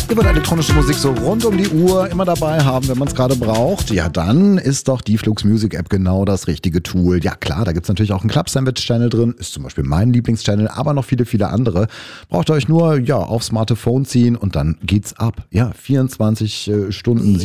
Ihr wollt elektronische Musik so rund um die Uhr immer dabei haben, wenn man es gerade braucht? Ja, dann ist doch die Flux Music App genau das richtige Tool. Ja klar, da gibt es natürlich auch einen Club Sandwich Channel drin, ist zum Beispiel mein Lieblingschannel, aber noch viele, viele andere. Braucht ihr euch nur aufs Smartphone ziehen und dann geht's ab. Ja, 24 Stunden,